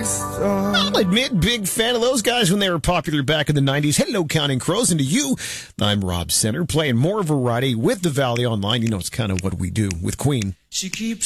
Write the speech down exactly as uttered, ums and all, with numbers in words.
I'll admit, big fan of those guys when they were popular back in the nineties. Hello, Counting Crows, and to you, I'm Rob Center, playing more variety with the Valley Online. You know, it's kind of what we do with Queen. She keeps